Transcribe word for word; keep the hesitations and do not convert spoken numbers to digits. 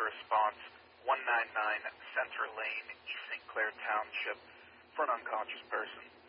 response, one ninety-nine Center Lane, East Saint Clair Township, for an unconscious person.